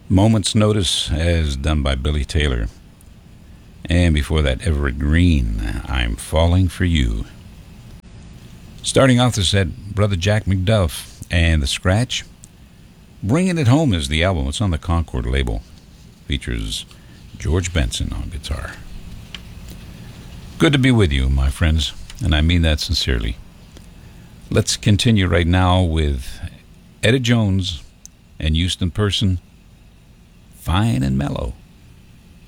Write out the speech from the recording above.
Moment's Notice, as done by Billy Taylor. And before that, Everett Green, I'm Falling for You. Starting off the set, Brother Jack McDuff and The Scratch. Bringing It Home is the album. It's on the Concord label. Features George Benson on guitar. Good to be with you, my friends, and I mean that sincerely. Let's continue right now with Etta Jones and Houston Person, Fine and Mellow.